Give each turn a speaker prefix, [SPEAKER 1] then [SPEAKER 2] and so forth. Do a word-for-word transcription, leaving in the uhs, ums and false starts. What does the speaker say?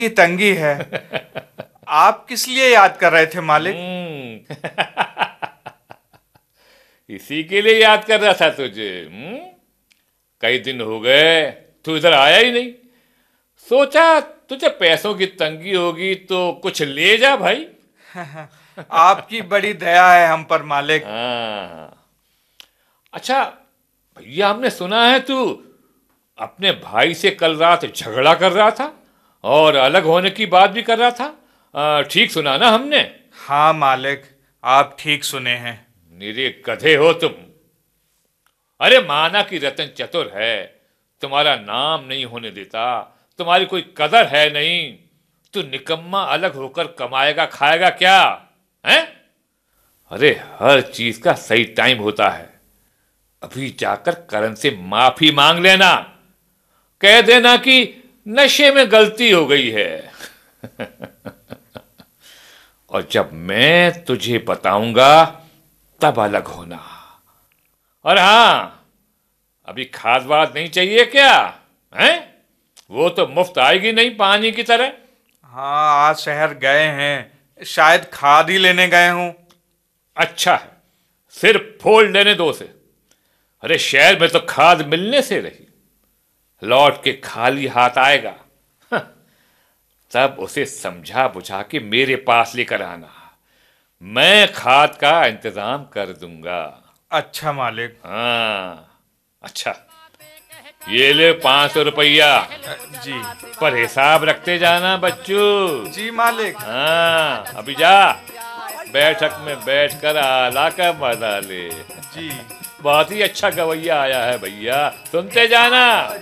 [SPEAKER 1] की तंगी है। आप किस लिए याद कर रहे थे मालिक?
[SPEAKER 2] इसी के लिए याद कर रहा था तुझे। हुँ? कई दिन हो गए तू इधर आया ही नहीं। सोचा तुझे पैसों की तंगी होगी तो कुछ ले जा भाई।
[SPEAKER 1] आपकी बड़ी दया है हम पर मालिक।
[SPEAKER 2] हाँ। अच्छा भैया, हमने सुना है तू अपने भाई से कल रात झगड़ा कर रहा था और अलग होने की बात भी कर रहा था। आ, ठीक सुना ना हमने?
[SPEAKER 1] हाँ मालिक, आप ठीक सुने हैं।
[SPEAKER 2] निरे गधे हो तुम। अरे माना कि रतन चतुर है, तुम्हारा नाम नहीं होने देता, तुम्हारी कोई कदर है नहीं, तू निकम्मा अलग होकर कमाएगा खाएगा क्या हैं? अरे हर चीज का सही टाइम होता है। अभी जाकर करण से माफी मांग लेना, कह देना कि नशे में गलती हो गई है। और जब मैं तुझे बताऊंगा तब अलग होना। और हाँ, अभी खाद वाद नहीं चाहिए क्या हैं? वो तो मुफ्त आएगी नहीं पानी की तरह।
[SPEAKER 1] हाँ, आज शहर गए हैं, शायद खाद ही लेने गए हूँ।
[SPEAKER 2] अच्छा है, सिर्फ फोड़ लेने दो से। अरे शहर में तो खाद मिलने से रही, लौट के खाली हाथ आएगा। तब उसे समझा बुझा के मेरे पास लेकर आना, मैं खाद का इंतजाम कर दूंगा।
[SPEAKER 1] अच्छा मालिक।
[SPEAKER 2] हाँ अच्छा, ये ले पांच सौ रुपया।
[SPEAKER 1] जी।
[SPEAKER 2] पर हिसाब रखते जाना बच्चू।
[SPEAKER 1] जी मालिक।
[SPEAKER 2] हाँ अभी जा, बैठक में बैठकर आला का मजा ले।
[SPEAKER 1] जी।
[SPEAKER 2] बहुत ही अच्छा गवैया आया है भैया, सुनते जाना।